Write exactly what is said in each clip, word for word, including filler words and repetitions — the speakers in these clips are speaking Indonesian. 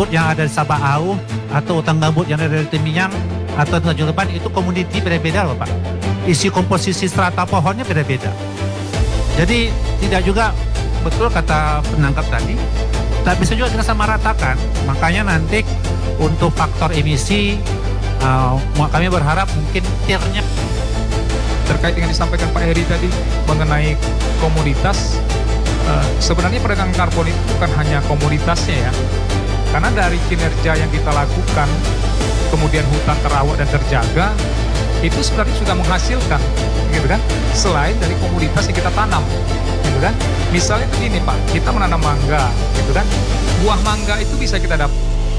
gambut yang ada di Sabaau atau hutan gambut yang ada di Temiang atau Tanjung Leban itu community beda-beda loh Pak. Isi komposisi strata pohonnya beda-beda. Jadi tidak juga betul kata penangkap tadi, tak bisa juga kita sama ratakan. Makanya nanti untuk faktor emisi uh, kami berharap mungkin tiernya. Terkait dengan disampaikan Pak Heri tadi mengenai komoditas, uh, sebenarnya perdagangan karbon itu bukan hanya komoditasnya ya, karena dari kinerja yang kita lakukan, kemudian hutan terawat dan terjaga, itu sebenarnya sudah menghasilkan, gitu kan? Selain dari komoditas yang kita tanam, gitu kan? Misalnya begini Pak, kita menanam mangga, gitu kan? Buah mangga itu bisa kita dapat.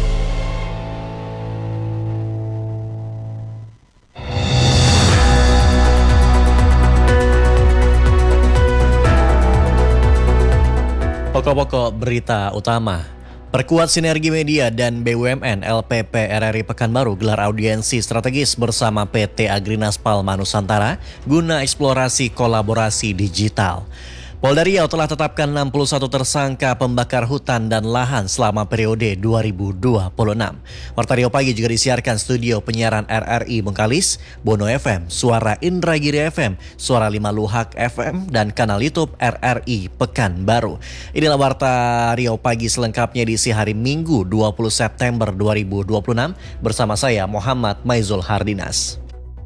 Pokok-pokok berita utama. Perkuat sinergi media dan B U M N L P P R R I Pekanbaru gelar audiensi strategis bersama P T Agrinas Palma Nusantara guna eksplorasi kolaborasi digital. Polda Riau telah tetapkan enam puluh satu tersangka pembakar hutan dan lahan selama periode dua ribu dua puluh enam. Warta Riau Pagi juga disiarkan studio penyiaran R R I Bengkalis, Bono F M, Suara Indragiri F M, Suara Lima Luhak F M, dan kanal YouTube R R I Pekanbaru. Inilah Warta Riau Pagi selengkapnya diisi hari Minggu dua puluh September dua ribu dua puluh enam bersama saya Muhammad Maizul Hardinas.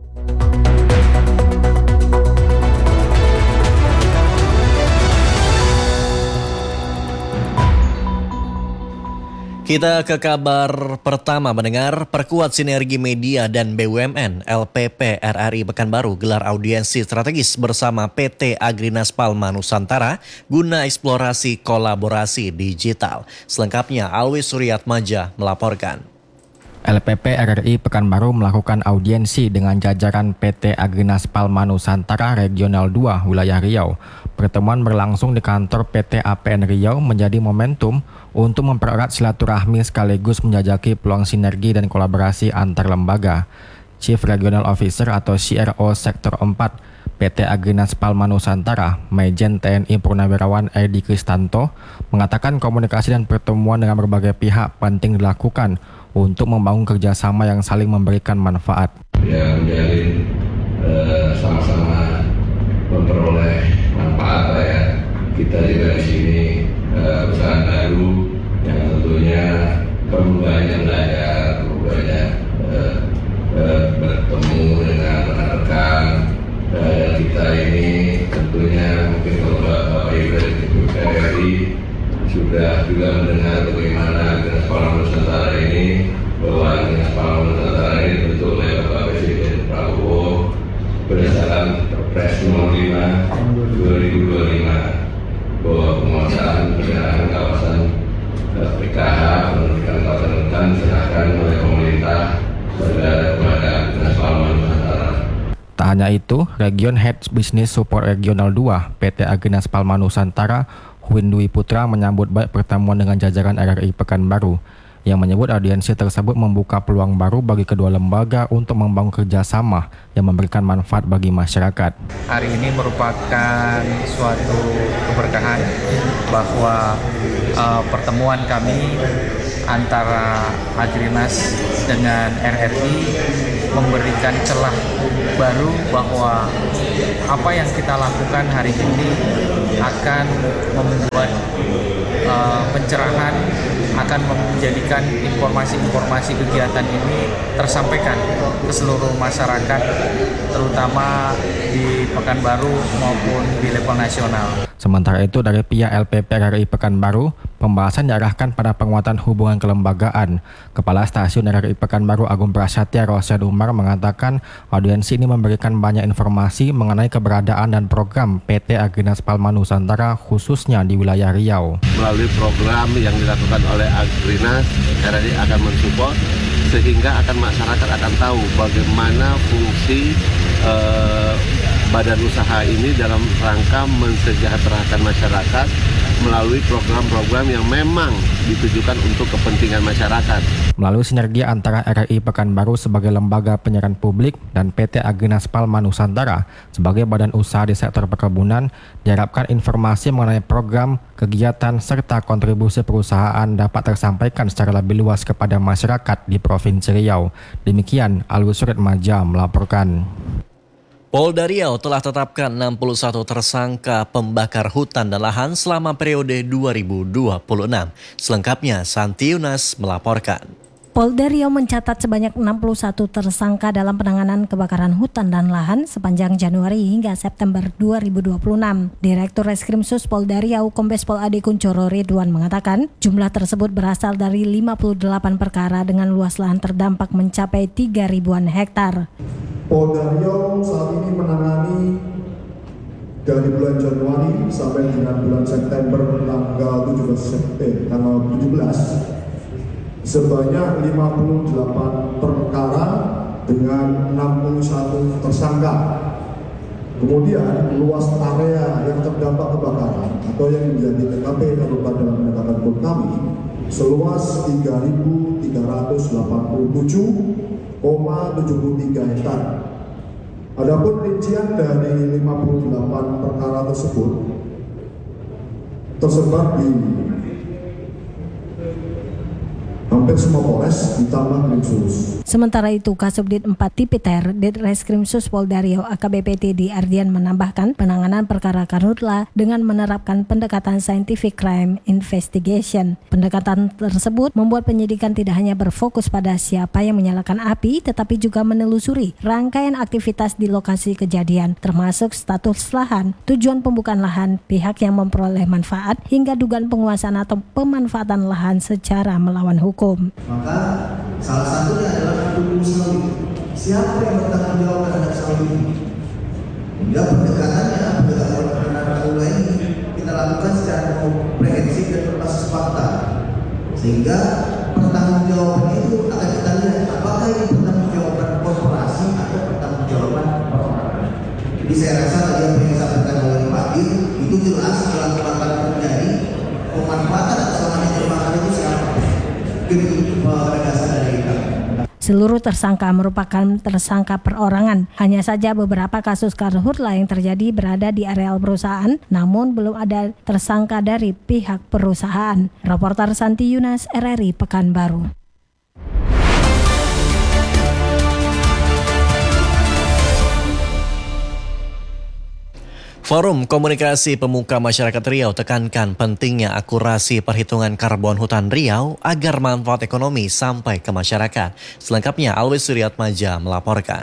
Kita ke kabar pertama mendengar perkuat sinergi media dan B U M N L P P R R I Pekanbaru gelar audiensi strategis bersama P T Agrinas Palma Nusantara guna eksplorasi kolaborasi digital. Selengkapnya Alwi Suryatmaja melaporkan. L P P R R I Pekanbaru melakukan audiensi dengan jajaran P T Agrinas Palma Nusantara Regional dua Wilayah Riau. Pertemuan berlangsung di kantor P T A P N Riau menjadi momentum untuk mempererat silaturahmi sekaligus menjajaki peluang sinergi dan kolaborasi antar lembaga. Chief Regional Officer atau C R O Sektor empat P T Agrinas Palma Nusantara, Majen T N I Purnawirawan Edi Kristanto, mengatakan komunikasi dan pertemuan dengan berbagai pihak penting dilakukan untuk membangun kerjasama yang saling memberikan manfaat. Ya, menjalin uh, sama-sama memperoleh manfaat lah ya. Kita juga di sini uh, perusahaan baru yang tentunya perlu banyak belajar, perlu banyak uh, uh, bertemu dengan rekan-rekan uh, kita ini. Tentunya mungkin kalau Bapak Ibu dari P R R I sudah juga mendengar bagaimana Agrinas Palma Nusantara ini, bahwa Agrinas Palma Nusantara ini dibentuk oleh Bapak Presiden Prabowo berdasarkan Perpres nomor lima dua ribu dua puluh lima bahwa penguasaan pengelolaan kawasan P K H, pengelolaan kawasan hutan diserahkan oleh pemerintah kepada Agrinas Palma Nusantara. Tak hanya itu, Region Head Business Support Regional dua P T Agrinas Palma Nusantara Windwi Putra menyambut baik pertemuan dengan jajaran R R I Pekanbaru yang menyebut audiensi tersebut membuka peluang baru bagi kedua lembaga untuk membangun kerjasama yang memberikan manfaat bagi masyarakat. Hari ini merupakan suatu keberkahan bahwa uh, pertemuan kami antara Agrinas dengan R R I memberikan celah baru bahwa apa yang kita lakukan hari ini akan membuat uh, pencerahan, akan menjadikan informasi-informasi kegiatan ini tersampaikan ke seluruh masyarakat, terutama di Pekanbaru maupun di level nasional. Sementara itu dari pihak L P P R R I Pekanbaru, pembahasan diarahkan pada penguatan hubungan kelembagaan. Kepala Stasiun R R I Pekanbaru Agung Prasetya Rosyad Umar mengatakan audiensi ini memberikan banyak informasi mengenai keberadaan dan program P T Agrinas Palma Nusantara khususnya di wilayah Riau. Melalui program yang dilakukan oleh Agrinas, R R I akan mensupport sehingga akan masyarakat akan tahu bagaimana fungsi eh, badan usaha ini dalam rangka mensejahterakan masyarakat melalui program-program yang memang ditujukan untuk kepentingan masyarakat. Melalui sinergi antara R R I Pekanbaru sebagai lembaga penyiaran publik dan P T Agrinas Palma Nusantara sebagai badan usaha di sektor perkebunan, diharapkan informasi mengenai program, kegiatan, serta kontribusi perusahaan dapat tersampaikan secara lebih luas kepada masyarakat di Provinsi Riau. Demikian Alwi Surit Maja melaporkan. Polda Riau telah tetapkan enam puluh satu tersangka pembakar hutan dan lahan selama periode dua ribu dua puluh enam. Selengkapnya Santi Yunas melaporkan. Polda Riau mencatat sebanyak enam puluh satu tersangka dalam penanganan kebakaran hutan dan lahan sepanjang Januari hingga September dua ribu dua puluh enam. Direktur Reskrimsus Polda Riau Kombes Pol Ade Kuncoro Ridwan mengatakan jumlah tersebut berasal dari lima puluh delapan perkara dengan luas lahan terdampak mencapai tiga ribuan hektar. Polda Riau saat ini menangani dari bulan Januari sampai dengan bulan September tanggal tujuh belas eh, tanggal tujuh belas sebanyak lima puluh delapan perkara dengan enam puluh satu tersangka. Kemudian luas area yang terdampak kebakaran atau yang menjadi T K P terlibat dalam penegakan hukum kami seluas tiga ribu tiga ratus delapan puluh tujuh koma tujuh puluh tiga hektar. Adapun rincian dari lima puluh delapan perkara tersebut tersebar di hampir semua polres ditambah Krimsus. Sementara itu, Kasubdit empat Tipiter, Ditreskrimsus Polda Riau A K B P T D Ardian menambahkan penanganan perkara karhutla dengan menerapkan pendekatan Scientific Crime Investigation. Pendekatan tersebut membuat penyidikan tidak hanya berfokus pada siapa yang menyalakan api, tetapi juga menelusuri rangkaian aktivitas di lokasi kejadian, termasuk status lahan, tujuan pembukaan lahan, pihak yang memperoleh manfaat, hingga dugaan penguasaan atau pemanfaatan lahan secara melawan hukum. Maka salah satunya adalah pendukung sawit. Siapa yang bertanggung jawab terhadap sawit ini? Hingga pendekatannya, pendekatan terhadap karhutla ini kita lakukan secara komprehensif dan berbasis fakta. Sehingga pertanggungjawaban itu akan kita lihat apakah ini pertanggungjawaban korporasi atau pertanggungjawaban perorangan. Jadi saya rasa tadi apa yang disampaikan oleh Pak Dir itu jelas setelah kebakaran terjadi pemanfaatan atau selama terbakar itu siapa? Seluruh tersangka merupakan tersangka perorangan. Hanya saja beberapa kasus karhutla yang terjadi berada di areal perusahaan, namun belum ada tersangka dari pihak perusahaan. Reporter Santi Yunas, R R I Pekanbaru. Forum Komunikasi Pemuka Masyarakat Riau tekankan pentingnya akurasi perhitungan karbon hutan Riau agar manfaat ekonomi sampai ke masyarakat. Selengkapnya Alwi Suryatmaja melaporkan.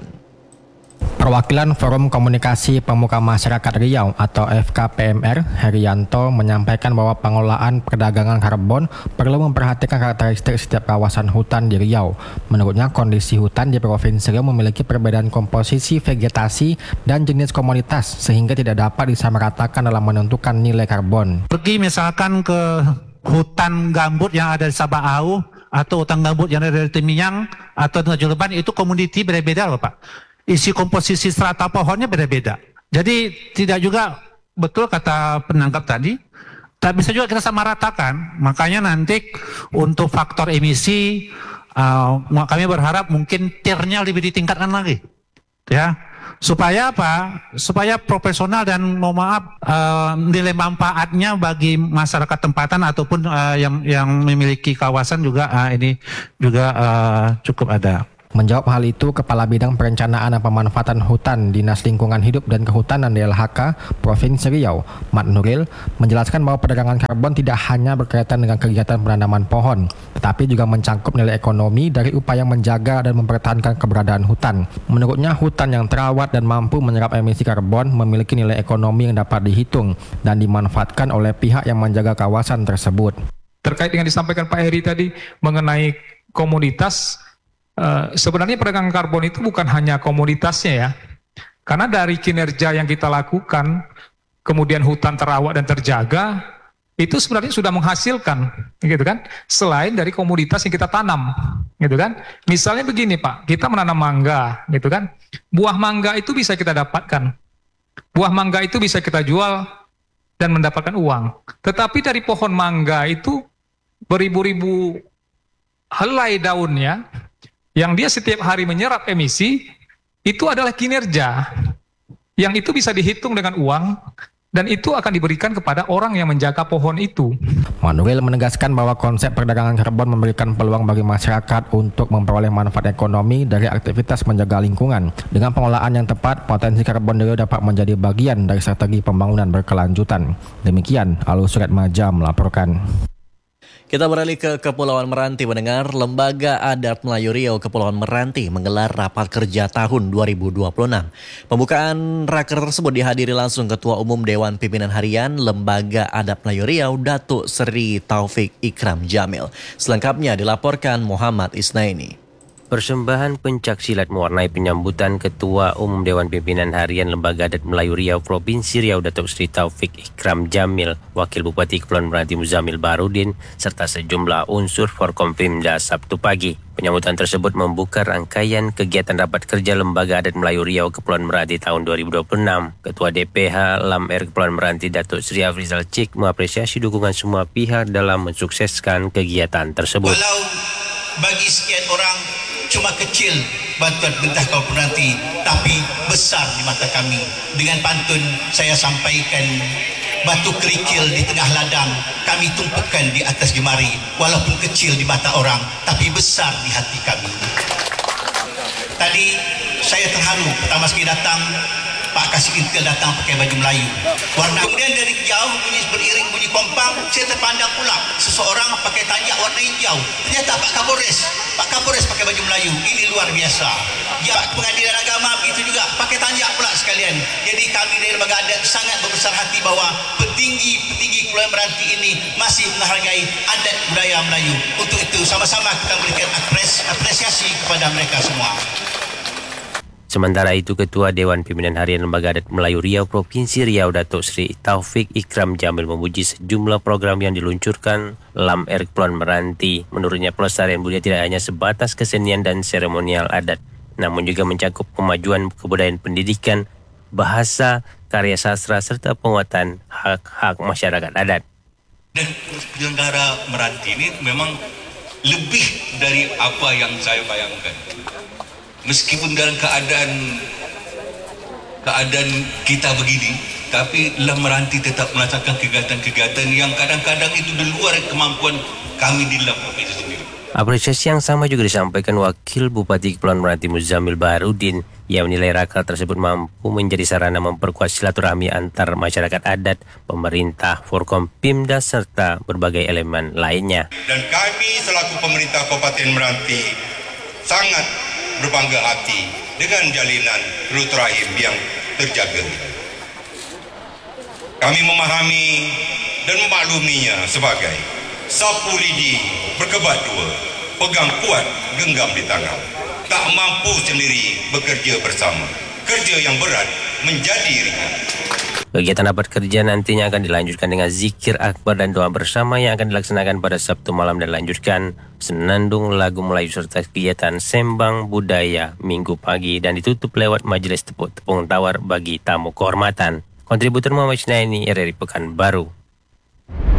Perwakilan Forum Komunikasi Pemuka Masyarakat Riau atau F K P M R, Herianto, menyampaikan bahwa pengelolaan perdagangan karbon perlu memperhatikan karakteristik setiap kawasan hutan di Riau. Menurutnya, kondisi hutan di Provinsi Riau memiliki perbedaan komposisi vegetasi dan jenis komoditas sehingga tidak dapat disamaratakan dalam menentukan nilai karbon. Pergi misalkan ke hutan gambut yang ada di Sabah atau hutan gambut yang ada di Temiang atau di Juleban, itu komoditi beda-beda loh Pak. Isi komposisi strata pohonnya beda-beda. Jadi tidak juga betul kata penangkap tadi, tak bisa juga kita samaratakan. Makanya nanti untuk faktor emisi, uh, kami berharap mungkin tiernya lebih ditingkatkan lagi, ya, supaya apa? Supaya profesional dan mohon maaf uh, nilai manfaatnya bagi masyarakat tempatan ataupun uh, yang yang memiliki kawasan juga uh, ini juga uh, cukup ada. Menjawab hal itu, Kepala Bidang Perencanaan dan Pemanfaatan Hutan Dinas Lingkungan Hidup dan Kehutanan D L H K Provinsi Riau, Mat Nuril, menjelaskan bahwa perdagangan karbon tidak hanya berkaitan dengan kegiatan penanaman pohon, tetapi juga mencangkup nilai ekonomi dari upaya menjaga dan mempertahankan keberadaan hutan. Menurutnya, hutan yang terawat dan mampu menyerap emisi karbon memiliki nilai ekonomi yang dapat dihitung dan dimanfaatkan oleh pihak yang menjaga kawasan tersebut. Terkait dengan disampaikan Pak Heri tadi mengenai komoditas, Uh, sebenarnya perdagangan karbon itu bukan hanya komoditasnya ya, karena dari kinerja yang kita lakukan, kemudian hutan terawat dan terjaga, itu sebenarnya sudah menghasilkan, gitu kan? Selain dari komoditas yang kita tanam, gitu kan? Misalnya begini Pak, kita menanam mangga, gitu kan? Buah mangga itu bisa kita dapatkan, buah mangga itu bisa kita jual dan mendapatkan uang. Tetapi dari pohon mangga itu beribu-ribu helai daunnya yang dia setiap hari menyerap emisi, itu adalah kinerja yang itu bisa dihitung dengan uang dan itu akan diberikan kepada orang yang menjaga pohon itu. Manuel menegaskan bahwa konsep perdagangan karbon memberikan peluang bagi masyarakat untuk memperoleh manfaat ekonomi dari aktivitas menjaga lingkungan. Dengan pengelolaan yang tepat, potensi karbon dioksida dapat menjadi bagian dari strategi pembangunan berkelanjutan. Demikian, Alus Surat Maja melaporkan. Kita beralih ke Kepulauan Meranti. Mendengar Lembaga Adat Melayu Riau Kepulauan Meranti menggelar rapat kerja tahun dua ribu dua puluh enam. Pembukaan raker tersebut dihadiri langsung Ketua Umum Dewan Pimpinan Harian Lembaga Adat Melayu Riau Datuk Seri Taufik Ikram Jamil. Selengkapnya dilaporkan Muhammad Isnaini. Persembahan pencaksilat mewarnai penyambutan Ketua Umum Dewan Pimpinan Harian Lembaga Adat Melayu Riau Provinsi Riau Datuk Seri Taufik Ikram Jamil, Wakil Bupati Kepulauan Meranti Muzamil Baharudin serta sejumlah unsur Forkompimda Sabtu pagi. Penyambutan tersebut membuka rangkaian kegiatan rapat kerja Lembaga Adat Melayu Riau Kepulauan Meranti tahun dua ribu dua puluh enam. Ketua D P H L A M R Kepulauan Meranti Datuk Seri Afrizal Cik mengapresiasi dukungan semua pihak dalam mensukseskan kegiatan tersebut. Walau bagi sekian orang cuma kecil bantuan pemerintah Kepulauan Meranti, tapi besar di mata kami. Dengan pantun saya sampaikan, batu kerikil di tengah ladang kami tumpukan di atas gemari, walaupun kecil di mata orang tapi besar di hati kami. Tadi saya terharu pertama sekali datang, Pak Kasih Intel datang pakai baju Melayu warna. Kemudian dari jauh bunyi beriring bunyi kompang, saya terpandang pula seseorang pakai tanjak warna hijau. Ternyata Pak Kapolres, Pak Kapolres pakai baju Melayu. Ini luar biasa. Ya, Pengadilan Agama itu juga pakai tanjak pula sekalian. Jadi kami dari Lembaga Adat sangat berbesar hati bahwa petinggi-petinggi Kepulauan Meranti ini masih menghargai adat budaya Melayu. Untuk itu sama-sama kita berikan apresiasi kepada mereka semua. Sementara itu, Ketua Dewan Pimpinan Harian Lembaga Adat Melayu Riau Provinsi Riau Datuk Seri Taufik Ikram Jamil memuji sejumlah program yang diluncurkan L A M R Kepulauan Meranti. Menurutnya, pelestarian budaya tidak hanya sebatas kesenian dan seremonial adat, namun juga mencakup kemajuan kebudayaan pendidikan, bahasa, karya sastra, serta penguatan hak-hak masyarakat adat. Dan penyelenggara Meranti ini memang lebih dari apa yang saya bayangkan. Meskipun dalam keadaan keadaan kita begini, tapi L A M Meranti tetap melaksanakan kegiatan-kegiatan yang kadang-kadang itu di luar kemampuan kami di L A M Provinsi sendiri. Apresiasi yang sama juga disampaikan Wakil Bupati Kepulauan Meranti Muzamil Baharudin yang menilai raker tersebut mampu menjadi sarana memperkuat silaturahmi antar masyarakat adat, pemerintah, Forkompimda serta berbagai elemen lainnya. Dan kami selaku pemerintah Kabupaten Meranti sangat berbangga hati dengan jalinan silaturahim yang terjaga. Kami memahami dan memakluminya sebagai sapu lidi berkebat dua, pegang kuat genggam di tangan. Tak mampu sendiri bekerja bersama, kerja yang berat menjadi ringan. Kegiatan rapat kerja nantinya akan dilanjutkan dengan zikir akbar dan doa bersama yang akan dilaksanakan pada Sabtu malam dan lanjutkan senandung lagu Melayu serta kegiatan sembang budaya minggu pagi dan ditutup lewat majelis tepuk tepung tawar bagi tamu kehormatan. Kontributor Muhammad Isnaini, R R I Pekanbaru.